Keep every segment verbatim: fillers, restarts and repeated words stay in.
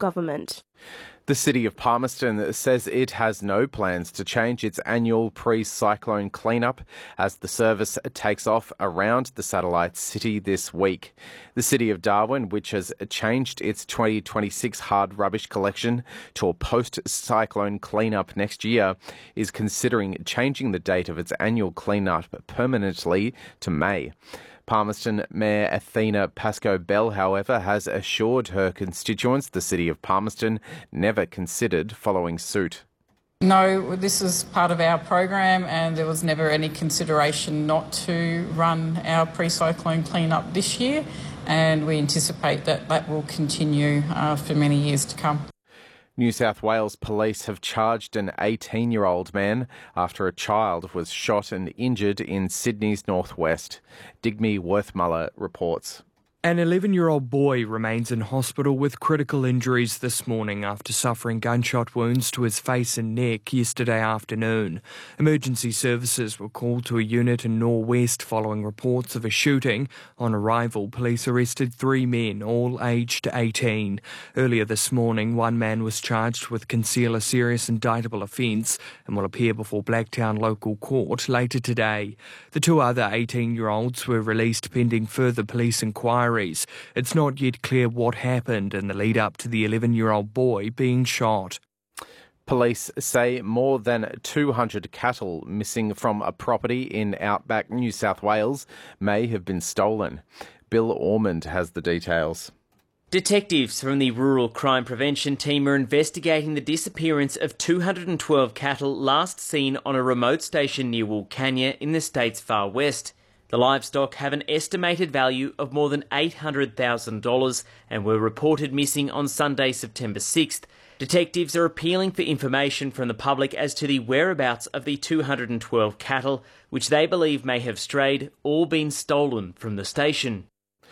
government. The City of Palmerston says it has no plans to change its annual pre-cyclone cleanup as the service takes off around the satellite city this week. The City of Darwin, which has changed its twenty twenty-six hard rubbish collection to a post-cyclone cleanup next year, is considering changing the date of its annual cleanup permanently to May. Palmerston Mayor Athena Pascoe-Bell, however, has assured her constituents the City of Palmerston never considered following suit. No, this is part of our program and there was never any consideration not to run our pre-cyclone clean-up this year, and we anticipate that that will continue uh, for many years to come. New South Wales police have charged an eighteen-year-old man after a child was shot and injured in Sydney's northwest. Digby Worthmuller reports. An eleven-year-old boy remains in hospital with critical injuries this morning after suffering gunshot wounds to his face and neck yesterday afternoon. Emergency services were called to a unit in Norwest following reports of a shooting. On arrival, police arrested three men, all aged eighteen. Earlier this morning, one man was charged with conceal a serious indictable offence and will appear before Blacktown Local Court later today. The two other eighteen-year-olds were released pending further police inquiry. It's not yet clear what happened in the lead up to the eleven-year-old boy being shot. Police say more than two hundred cattle missing from a property in outback New South Wales may have been stolen. Bill Ormond has the details. Detectives from the Rural Crime Prevention Team are investigating the disappearance of two hundred twelve cattle last seen on a remote station near Wilcannia in the state's far west. The livestock have an estimated value of more than eight hundred thousand dollars and were reported missing on Sunday, September sixth. Detectives are appealing for information from the public as to the whereabouts of the two hundred twelve cattle, which they believe may have strayed or been stolen from the station.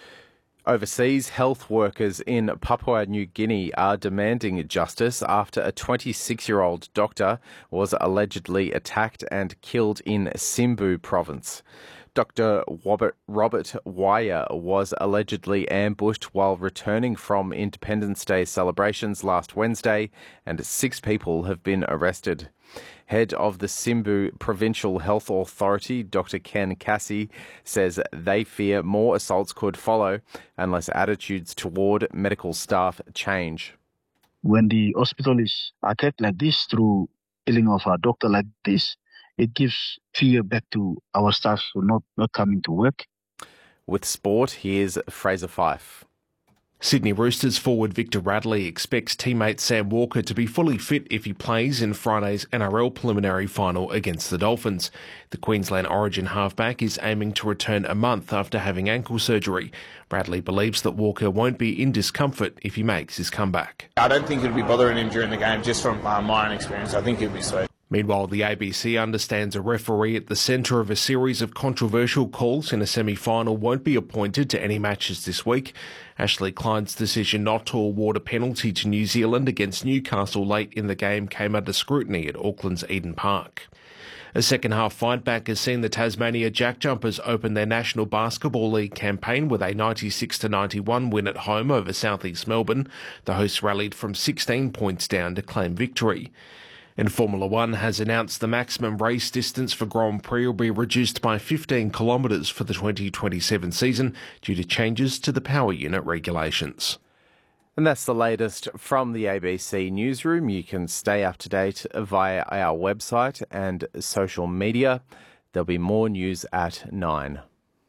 Overseas, health workers in Papua New Guinea are demanding justice after a twenty-six-year-old doctor was allegedly attacked and killed in Simbu province. Doctor Robert, Robert Wire was allegedly ambushed while returning from Independence Day celebrations last Wednesday, and six people have been arrested. Head of the Simbu Provincial Health Authority, Doctor Ken Cassie, says they fear more assaults could follow unless attitudes toward medical staff change. When the hospital is attacked like this through killing of a doctor like this, it gives fear back to our staff who are not, not coming to work. With sport, here's Fraser Fife. Sydney Roosters forward Victor Radley expects teammate Sam Walker to be fully fit if he plays in Friday's N R L preliminary final against the Dolphins. The Queensland Origin halfback is aiming to return a month after having ankle surgery. Radley believes that Walker won't be in discomfort if he makes his comeback. I don't think it'll be bothering him during the game, just from uh, my own experience. I think he'll be sweet. Meanwhile, the A B C understands a referee at the centre of a series of controversial calls in a semi-final won't be appointed to any matches this week. Ashley Klein's decision not to award a penalty to New Zealand against Newcastle late in the game came under scrutiny at Auckland's Eden Park. A second-half fight-back has seen the Tasmania Jack Jumpers open their National Basketball League campaign with a ninety-six to ninety-one win at home over South East Melbourne. The hosts rallied from sixteen points down to claim victory. And Formula One has announced the maximum race distance for Grand Prix will be reduced by fifteen kilometres for the twenty twenty-seven season due to changes to the power unit regulations. And that's the latest from the A B C Newsroom. You can stay up to date via our website and social media. There'll be more news at nine.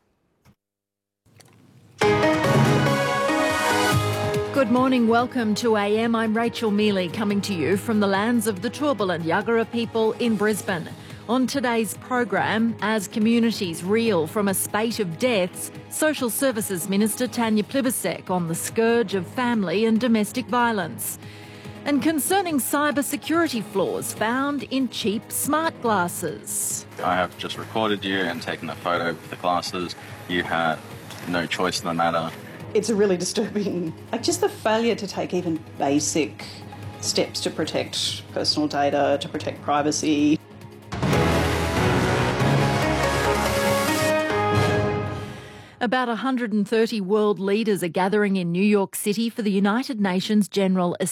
Good morning, welcome to A M. I'm Rachel Mealy, coming to you from the lands of the Turrbal and Yagara people in Brisbane. On today's program, as communities reel from a spate of deaths, Social Services Minister Tanya Plibersek on the scourge of family and domestic violence. And concerning cyber security flaws found in cheap smart glasses. I have just recorded you and taken a photo of the glasses. You had no choice in the matter. It's a really disturbing, like just the failure to take even basic steps to protect personal data, to protect privacy. About one hundred thirty world leaders are gathering in New York City for the United Nations General Assembly.